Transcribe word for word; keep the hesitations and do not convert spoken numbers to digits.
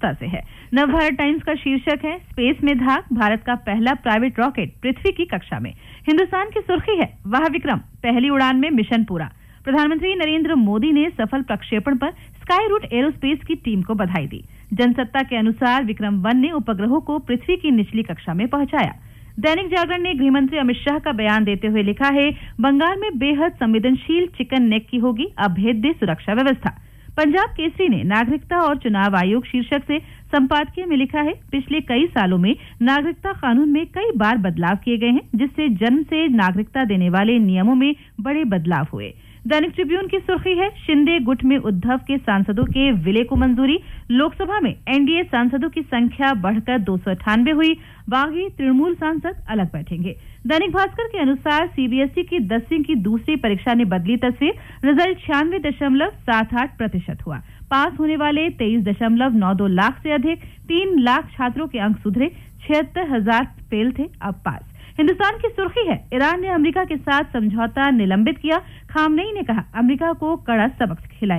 गुप्ता से है। नवभारत टाइम्स का शीर्षक है, स्पेस में धाक, भारत का पहला प्राइवेट रॉकेट पृथ्वी की कक्षा में। हिंदुस्तान की सुर्खी है, वाह विक्रम, पहली उड़ान में मिशन पूरा। प्रधानमंत्री नरेंद्र मोदी ने सफल प्रक्षेपण पर स्काई रूट एरोस्पेस की टीम को बधाई दी। जनसत्ता के अनुसार विक्रम वन ने उपग्रहों को पृथ्वी की निचली कक्षा में पहुंचाया। दैनिक जागरण ने गृहमंत्री अमित शाह का बयान देते हुए लिखा है, बंगाल में बेहद संवेदनशील चिकन नेक की होगी अभेद्य सुरक्षा व्यवस्था। पंजाब केसरी ने नागरिकता और चुनाव आयोग शीर्षक से संपादकीय में लिखा है, पिछले कई सालों में नागरिकता कानून में कई बार बदलाव किए गए हैं, जिससे जन्म से नागरिकता देने वाले नियमों में बड़े बदलाव हुए। दैनिक ट्रिब्यून की सुर्खी है, शिंदे गुट में उद्धव के सांसदों के विलय को मंजूरी। लोकसभा में एनडीए सांसदों की संख्या बढ़कर दो सौ अट्ठानवे हुई। बागी तृणमूल सांसद अलग बैठेंगे। दैनिक भास्कर के अनुसार सीबीएसई की दसवीं की दूसरी परीक्षा ने बदली तस्वीर। रिजल्ट छियानवे दशमलव सात आठ प्रतिशत हुआ। पास होने वाले तेईस दशमलव नौ दो लाख से अधिक, तीन लाख छात्रों के अंक सुधरे, छिहत्तर हजार फेल थे, अब पास। हिंदुस्तान की सुर्खी है, ईरान ने अमेरिका के साथ समझौता निलंबित किया। खामनेई ने कहा, अमेरिका को कड़ा सबक खिलाया।